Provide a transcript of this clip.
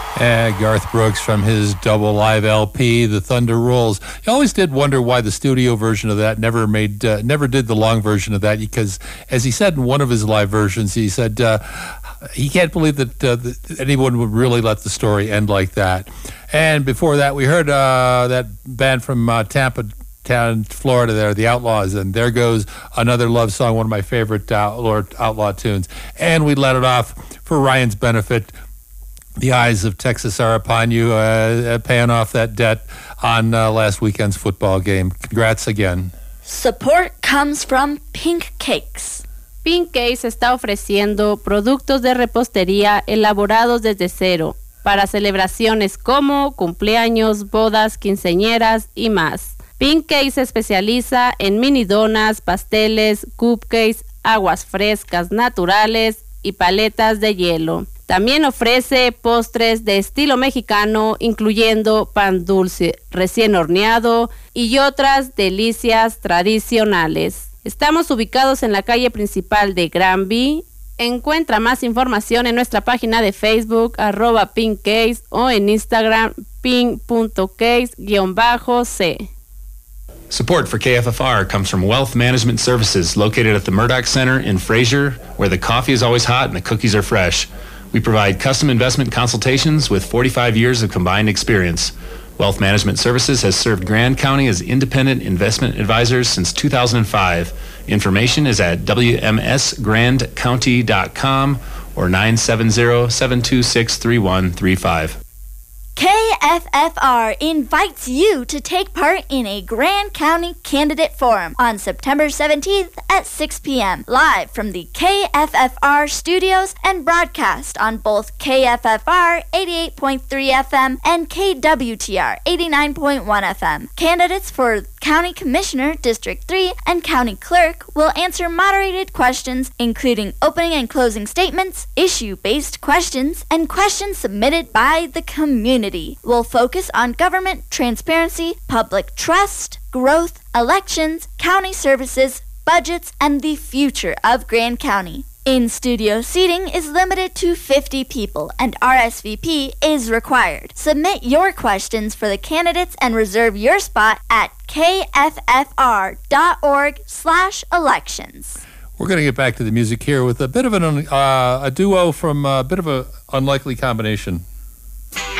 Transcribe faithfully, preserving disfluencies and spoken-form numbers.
Uh, Garth Brooks from his double live L P, The Thunder Rolls. You always did wonder why the studio version of that never made, uh, never did the long version of that, because, as he said in one of his live versions, he said uh, he can't believe that, uh, that anyone would really let the story end like that. And before that, we heard uh, that band from uh, Tampa Town, Florida there, the Outlaws, and there goes another love song, one of my favorite outlaw, outlaw tunes. And we let it off for Ryan's benefit. The eyes of Texas are upon you, uh, paying off that debt on uh, last weekend's football game. Congrats again. Support comes from Pink Cakes. Pink Cakes está ofreciendo productos de repostería elaborados desde cero para celebraciones como cumpleaños, bodas, quinceañeras y más. Pink Cakes se especializa en mini donas, pasteles, cupcakes, aguas frescas naturales y paletas de hielo. También ofrece postres de estilo mexicano, incluyendo pan dulce recién horneado y otras delicias tradicionales. Estamos ubicados en la calle principal de Granby. Encuentra más información en nuestra página de Facebook, arroba pinkcakes, o en Instagram, pink punto cakes guión bajo c. Support for K F F R comes from Wealth Management Services, located at the Murdoch Center in Fraser, where the coffee is always hot and the cookies are fresh. We provide custom investment consultations with forty-five years of combined experience. Wealth Management Services has served Grand County as independent investment advisors since two thousand five. Information is at w m s grand county dot com or nine seven zero, seven two six, three one three five. K F F R invites you to take part in a Grand County Candidate Forum on September seventeenth at six p.m. live from the K F F R studios and broadcast on both K F F R eighty-eight point three F M and K W T R eighty-nine point one F M. Candidates for County Commissioner, District three, and County Clerk will answer moderated questions, including opening and closing statements, issue-based questions, and questions submitted by the community. We'll focus on government transparency, public trust, growth, elections, county services, budgets, and the future of Grand County. In-studio seating is limited to fifty people, and R S V P is required. Submit your questions for the candidates and reserve your spot at k f f r dot org slash elections. We're going to get back to the music here with a bit of an uh, a duo from a bit of an unlikely combination.